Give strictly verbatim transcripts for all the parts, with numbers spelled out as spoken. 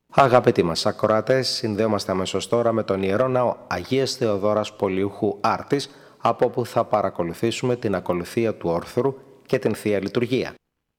Αγαπητοί μας ακροατές, συνδέομαστε αμέσως τώρα με τον Ιερό Ναό Αγίας Θεοδόρας Πολιούχου Άρτης, από όπου θα παρακολουθήσουμε την ακολουθία του όρθρου και την Θεία Λειτουργία.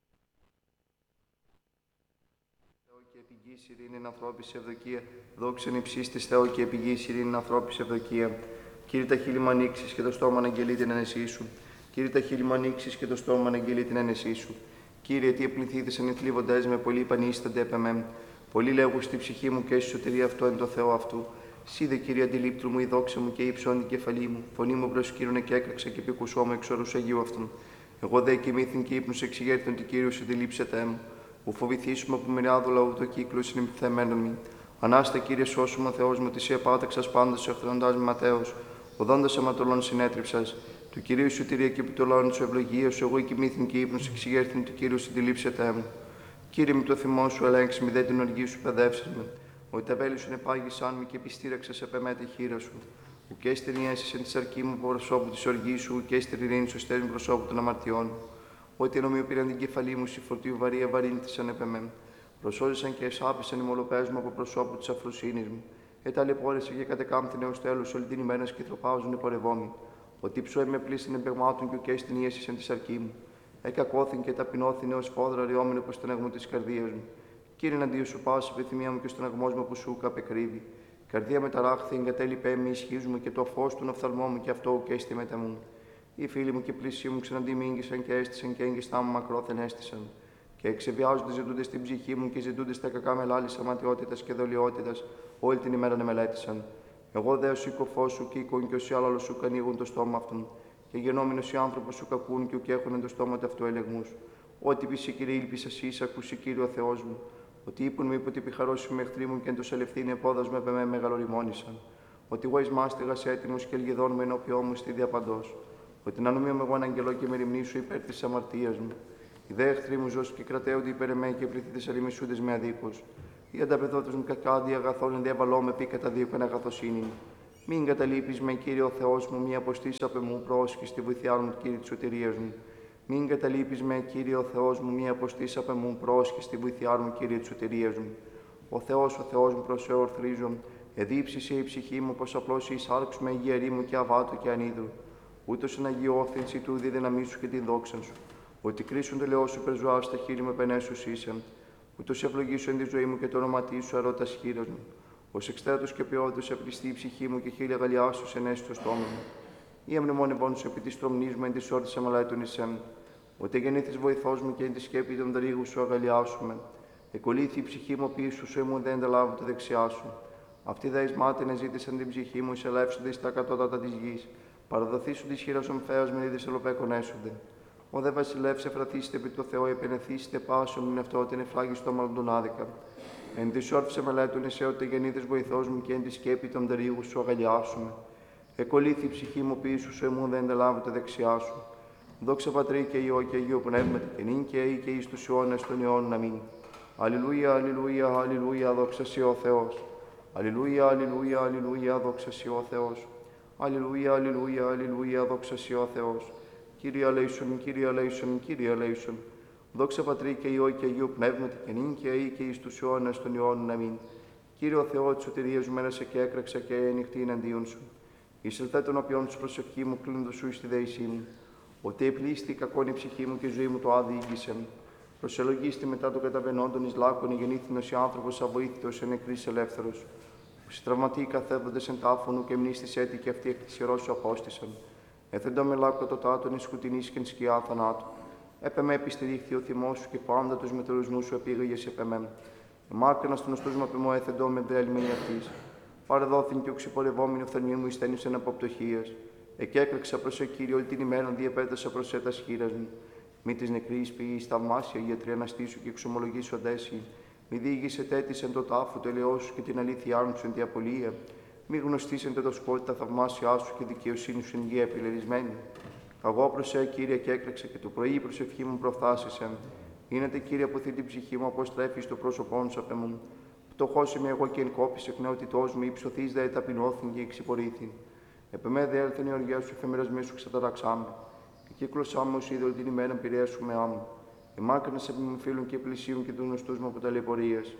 Θεό και επιγής ειρήνην ανθρώπης ευδοκία, δόξεν υψίστης Θεό και επιγής ειρήνην ανθρώπης ευδοκία. Κύριε τα χείλη μου ανοίξεις και το στόμα να αγγελεί την ένεσή σου. Κύριε τα χείλη μου ανοίξεις και το στόμα να αγγελεί την ένεσή σου. Κύριε, τι επληθύθησαν οι θλίβοντές με, πολλοί πανίστανται επ' εμέ. Πολλοί λέγουν στη ψυχή μου και στη σωτηρία αυτό εν το Θεό αυτού. Σίδε, Κύριε, αντιλήπτρου μου, η δόξα μου και υψώνει την κεφαλή μου. Φωνή μου προς Κύριον και έκραξα και πικουσόμαι εξ όρους Αγίου αυτόν. Εγώ δε κοιμήθην και ύπνους εξηγέρθην ότι Κύριος αντιλήψετε μου. Που φοβηθήσουμε από μοιράδου λαού το κύκλο συνεπιθεμένων μη. Ανάστα, Κύριε, σώσουμε Θεός μου, ότι σε επάταξας πάντως εχθροντάς με Ματέος. Οδόντας αματολών συνέτριψας. Του Κυρίου σωτηρία και επιτολών σου ευλογία σου, εγώ κοιμήθην και ύπνους εξηγέρθην του Κύριου αντιλήψετε μου. Κύριε, με το θυμό σου ελέγξει, μη δε την οργή σου παιδεύσεις με. Ότι τα βέλη σου ενεπάγησαν με και επιστήραξες επ' εμέ τη χείρα σου. Ουκέ στερνιέσεις εν τη αρκή μου προσώπου τη οργή σου, ουκέ στερνιέσεις σου στέλνει προσώπου των αμαρτιών. Ότι ενωμείο πήραν την κεφαλή μου, συ φορτίου βαρύ ευαρύνθησαν επ' εμέ. Προσώζησαν και εσάπησαν οι μολοπές μου από προσώπου τη αφροσύνη μου. Εταλαιπώρησε και κατεκάμπτην έω τέλου όλη την ημέρα και τροπάζουν πορευόμοι. Ότι ψωέ με πλήστην εμπεγμάτων και ουκέ στερνιέσεις εν τη αρκή μου. Εκακώθην και ταπεινώθην έως φόδρα ριόμενο προς τον αγμό της καρδίας μου. Κύριε, εναντίον σου πάση επιθυμία μου και στον αγμό μου που σου καπεκρύβει. Καρδία μεταράχθη, εγκατέλειπε με ισχύς μου και το φως του οφθαλμό μου και αυτό και έστι μετα μου. Οι φίλοι μου και πλήσιοι μου ξαναντί μ' ήγγισαν και έστησαν και έγκυστά μου μακρόθεν έστησαν. Και εξεβιάζονται ζητούνται στην ψυχή μου και ζητούνται στα κακά μελάλη αματιότητα και δολιότητα, όλη την ημέρα να μελέτησαν. Εγώ δε σου κοφό σου κοίκον και όσοι άλλο σου ανοίγουν το στόμα αυτόν. Και γενόμενο οι άνθρωποι σου κακούν και ουκ έχουν εν το στόμα του αυτού ελεγμού. Ό,τι πει σε Κύριε, ήλπισα εσύ, ακούσει Κύριο Θεό μου. Ότι είπουν με υπό την πιχαρώσιμη με εχθρή μου και εν το σελευθύνη επόδασμα επ' εμέ μεγαλοριμόνησαν. Ότι εγώ ει μάστιγα έτοιμο και ελγεδόν με ενώπιό μου στη διαπαντό. Ότι να νομίω με εγώ ένα αγγελό και με ρημνήσου υπέρ τη αμαρτία μου. Οι δε εχθροί μου ζω και κρατέονται υπέρ εμέ και πληθύντε αλημισούντε με αδίκω. Οι ανταπεδότε μου κακάδι αγαθών ενδιαβαλώ με πει κατά δίκον αγαθοσύνη. Μην καταλείπεις με, Κύριε ο Θεός μου, μη αποστείς απ' εμού πρόσχη στη βοηθειά μου, Κύριε της σωτηρίας μου. Μην καταλείπεις με, Κύριε ο Θεός μου, μη αποστείς απ' εμού πρόσχη στη βοηθειά μου, Κύριε της σωτηρίας μου. Ο Θεός, ο Θεός μου, προς Θεό ορθρίζω, εδίψησε η ψυχή μου, πως απλώς η σάρξ με γερή μου και αβάτου και ανίδρου. Ούτως εν αγιώθυνση του δι δύναμή σου και την δόξα σου. Ότι κρίσουν το λαιό σου περζουά στα χείλη με πενέσου είσαι. Ούτως ευλογήσω εν τη ζωή μου και το όνομα σου αρώτα χείρα μου. Ως εξτράτος και ποιότητος επληστεί η ψυχή μου και χίλια γαλιά σου ενέσει στο στόμα μου. Ή αμνημόνε πόνου επί τη τρομνή μου εν τη όρτη αμαλάιτων εισέμ. Ότι γεννήθη βοηθό μου και εν τη σκέπη των δρύγου σου αγαλιάσουμε. Εκολύθη η ψυχή μου πίσω σου, ήμουν δεν ανταλάβω τη δεξιά σου. Αυτοί δε εις μάταινε ζήτησαν την ψυχή μου, εισελεύσονται στα κατώτατα τη γη. Παραδοθήσουν τη χείρα σου φέο με είδη ελοπέκον έσονται. Ο δε βασιλεύς εφραθήστε επί το Θεό, επενεθήστε πάσο μην αυτό την εφλάγιστο μαλλοντον άδικα. Εν τη όρθισε μελέτων εσέ ότι γεννήθης βοηθός μου και εν τη σκέπη των δρύγου σου αγαλιάσουμε. Εκολύθη η ψυχή μου πίσω σου, εμούν δεν ανταλάβετε δεξιά σου. Δόξα Πατρί και Υιό και Αγίου Πνεύματι και νυν και αεί και εις τους αιώνας των αιώνων. Αμήν. Αλληλούια, αλληλούια, αλληλούια, δόξα σοι ο Θεός. Αλληλούια, αλληλούια, αλληλούια, δόξα σοι ο Θεός. Αλληλούια, αλληλούια, αλληλούια, δόξα σοι ο Θεός. Κύριε ελέησον, Κύριε ελέησον, Κύριε ελέησον. Δόξα Πατρί και Υιό και Αγίου Πνεύματι και νυν και αεί και εις τους αιώνας των αιώνων. Αμήν. Κύριε ο Θεό της σωτηρίας μου, μένασε και έκραξα και ανοιχτή εναντίον σου. Εισελθέ των οποίων της προσευχή μου, κλείνοντος σου εις τη δέησή μου. Ότι επλήστη κακόν η ψυχή μου και η ζωή μου το άδει ήγγισεν. Προσελογίστη μετά των καταβενόντων εις λάκων, γεννήθηνος η άνθρωπος αβοήθητος εν νεκρής ελεύθερος. Που συντραυματεί καθέδοντες εν τάφωνου και μνήστης έτη και αυτοί εκ της ιερός σου απόστησαν. Έθεντο με λάκκο το τάτον εις σκουτινής και εν σκιά θανάτου. Έπε με επιστηρίχθη ο θυμός σου και πάντα τους μετερουσμούς σου επίγαγες επ' εμέ. Εμάρκανα στον οστούς μου απαιμώ έθεντο με δέλμενη αυτής. Παρεδόθην και οξυπορευόμενη οφθαλμή μου εισθένησεν από πτωχίας. Εκέκραξα προς ο Κύριο όλη την ημέρα, διεπέτασα προς έτας χείρας μου. Μη της νεκρής ποιής θαυμάσια γιατρή αναστήσου και εξομολογήσου αντέσχη. Μη διήγησε τέτησεν το τάφο το ελαιό σου και την αλήθεια μου εν τη απολία. Μη γνωστήσεν το σκόλ τα θαυμάσια σου και δικαιοσύνη σου εν γη επιλερισμένη. Εγώ προς σε, Κύριε, και έκραξα και το πρωί η προσευχή μου προφθάσισε. Γίνετε, Κύριε, αποθεί την ψυχή μου, αποστρέφει στο πρόσωπό σου απ' εμούν. Πτωχός είμαι εγώ και εν κόπης εκ νεότητός μου, υψωθείς δε ταπεινώθην και εξυπορήθην. Επ' εμέ δε έλθεν η οργιά σου, εφημερασμοί σου ξεταραξάμε. Και κύκλωσά μου ως είδωλη την ημέρα πηρέσου με άμμου. Εμάκρυνε επί μου φίλων και πλησίων και του γνωστούς μου από ταλαιπωρίας.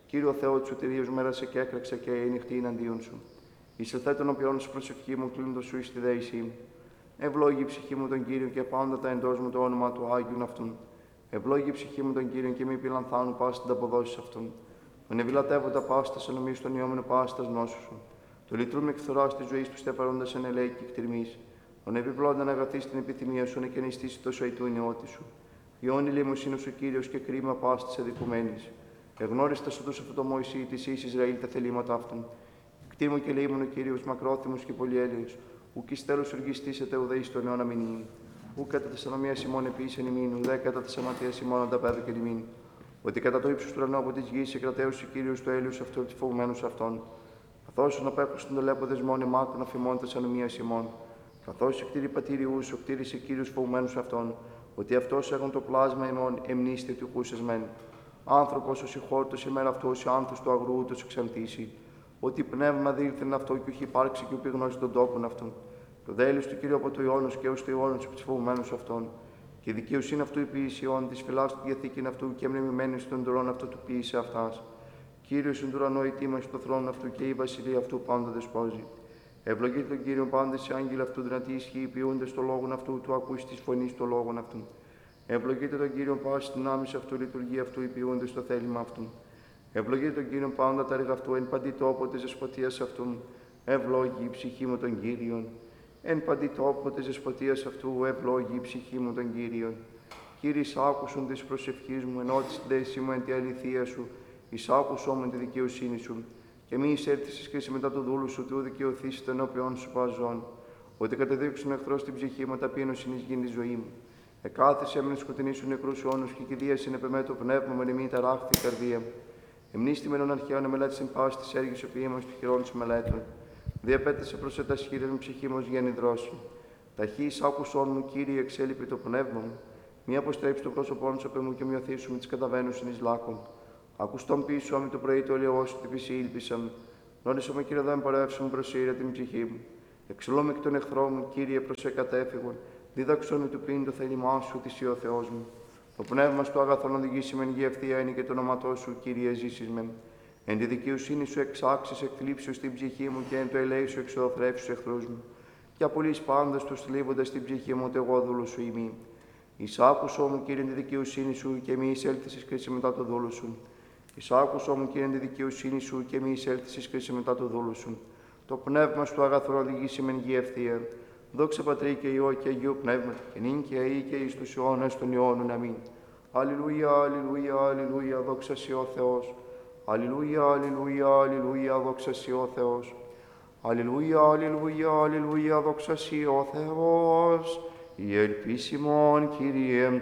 Κύριο Θεό του σωτηρίου, μέρασε και έκραξε και η νυχτή εναντίον σου. Εισελθέ των οποίων σου προσευχή μου, κλείνοντο σου εις τη δέησή μου. Ευλόγη η ψυχή μου τον Κύριο και πάντα τα εντός μου το όνομα του Άγιου αυτόν. Ευλόγη η ψυχή μου τον Κύριο και μη πιλανθάνου πάστη την αποδόση αυτών. Τον ευηλατεύοντα πάστα σε νομίζει τον ιόμενο πάστα γνώσου σου. Το λυτρούμε εκθορά τη ζωή του στεφαρώντα εν ελέη και εκτιμή. Τον επιπλώντα να αγαθεί στην επιθυμία σου να κενιστήσει το σαϊτού νεότη σου. Ιώνει λιμοσύνο σου Κύριο και κρίμα πάστη αδικουμένη. Εγνώριστα σου αυτό το Μωυσή τη ει Ισραήλ τα θελήματα αυτών. Κτίμω και λέει μόνο Κύριο μακρόθυμο και πολυέλεο. Ουκ ει τέλο οργιστήσετε ουδέ ει τον αιώνα μηνύν. Ουκ κατά τη ανομία ημών επίση ημίν, ουδέ κατά τη αμαρτία ημών ανταπέδω και ημίν. Ότι κατά το ύψο του ουρανού από τη γη εκρατέωσε ο Κύριο του έλεου αυτού του φοβουμένου αυτών. Καθώ να απέχω στον τολέπο δεσμών ημάκων αφημών τη ανομία ημών. Καθώ εκτήρη πατήριου σου, κτήρισε Κύριο φοβουμένου αυτών. Ότι αυτό έχουν το πλάσμα ημών εμνήστε του χούσεσμεν. Άνθρωπο ο συγχώρτο ημέρα αυτό, ο άνθο του αγρού του εξαντήσει. Ότι πνεύμα δήλθεν αυτό και όχι υπάρξει και ουπή γνώση των τόπων αυτών. Το δέλειο του Κυρίου από το αιώνο και ω το αιώνο του ψηφωμένου αυτών. Και η δικαιοσύνη αυτού η ποιησιών, τη φυλά του διαθήκην αυτού και μνημημένη στον τρόνο αυτού του ποιήσε αυτά. Κύριο εν του ουρανό ετοίμα στο θρόνο αυτού και η βασιλεία αυτού πάντα δεσπόζει. Ευλογεί τον Κύριο πάντα σε άγγελ αυτού δυνατή ισχύει, ποιούνται στο λόγον αυτού, του ακού τη φωνή στο λόγον αυτού. Ευλογείται τον Κύριο πάση δυνάμει αυτού, λειτουργία αυτού, ποιούνται στο θέλημα αυτού. Ευλογείται τον Κύριο πάντα τα έργα αυτού, εν παντή τόπο τη δεσποτεία αυτού. Ευλόγη η ψυχή μου τον Κύριον. Εν παντή τόπο τη δεσποτεία αυτού, ευλόγη η ψυχή μου τον Κύριον. Κύριε, άκουσον τη προσευχή μου, ενώ τη θέση μου εν τη αληθεία σου, εισάκουσό μου τη δικαιοσύνη σου. Και μη εισέλθει κρίση μετά του δούλου σου, του δικαιωθήσει τον ενώπιον σου παζών. Ότι κατεδείξουν εχθρό στην ψυχή μου, ταπείνωση ει γίνει ζωή μου. Εκάθισε έμεινε σκοτεινή σου νεκρού αιώνου και κηδεία συνεπεμέ το πνεύμα με νημή ταράχθη η καρδία. Εμνίστη με τον αρχαίων μελέτη εν πάση τη έργη οποία μα πηχηρών τη μελέτων. Διαπέτασε προ τα σχήρια μου ψυχή μου γέννη δρόση. Ταχύ άκουσόν μου, Κύριε, εξέλιπε το πνεύμα μου. Μη αποστρέψει το πρόσωπό σου από μου και μειωθήσου με τι καταβαίνουσιν ει λάκων. Ακουστόν πίσω με το πρωί το ελαιό σου, την πισή ήλπισα μου. Γνώρισα με, Κύριε, δεν παρεύσου μου προσήρια την ψυχή μου. Εξολώ με και τον εχθρό μου, Κύριε, προ εκατέφυγον. Δίδαξον με του πίν το θέλημά σου, τη ο Θεό μου. Το πνεύμα στο αγαθόν οδηγήσει μεν γη ευθεία είναι και το όνοματό σου, Κύριε, ζήσει με. Εν τη δικαιοσύνη σου εξάξει εκθλίψου στην ψυχή μου και εν το ελέη σου εξοδοθρεύσου εχθρού μου. Και απολύει πάντα του θλίβοντα στην ψυχή μου, ότι εγώ δούλο σου είμαι. Εισάκουσό μου, Κύριε, εν τη δικαιοσύνη σου και μη εισέλθει κρίση μετά το δούλο σου. Εισάκουσό μου, Κύριε, εν τη δικαιοσύνη σου και μη εισέλθει κρίση μετά το δούλο σου. Το πνεύμα στο αγαθόν οδηγήσει μεν γη ευθεία. Δόξα Πατρί και Υιό και Αγίου Πνεύματι, και νυν και αεί και εις τους αιώνας των αιώνων. Αμήν. Αλληλούια, αλληλούια, αλληλούια, δόξα σοι ο Θεός. Αλληλούια, αλληλούια, αλληλούια, δόξα σοι ο Θεός. Αλληλούια, αλληλούια, αλληλούια, δόξα σοι ο Θεός. Η ελπίσιμον, Κύριε,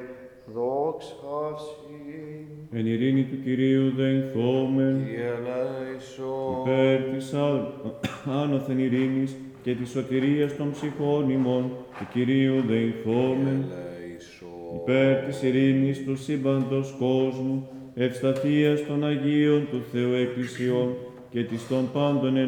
δόξα σοι. Εν ειρήνη του Κυρίου δεηθόμεν, Κύριε ελέησον. υπέρ της άνωθεν ειρήνης και της σωτηρίας των ψυχών ημών, του Κυρίου δεηθόμεν, υπέρ της ειρήνης του σύμπαντος κόσμου, ευσταθίας των Αγίων του Θεού Εκκλησιών και της των πάντων